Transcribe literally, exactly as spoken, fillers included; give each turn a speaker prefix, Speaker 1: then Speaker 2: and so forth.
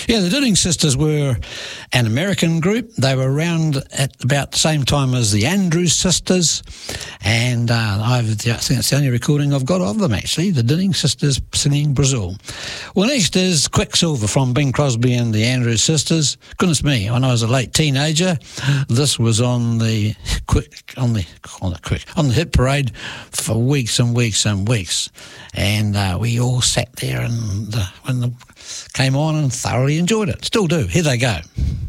Speaker 1: Yeah, the Dinning Sisters were an American group. They were around at about the same time as the Andrews Sisters, and uh, I've, I think it's the only recording I've got of them, actually, the Dinning Sisters singing Brazil. Well, next is Quicksilver from Bing Crosby and the Andrews Sisters. Goodness me, when I was a late teenager, this was on the quick on the on the quick on the hit parade for weeks and weeks and weeks, and uh, we all sat there and uh, when the came on and thoroughly enjoyed it. Still do. Here they go.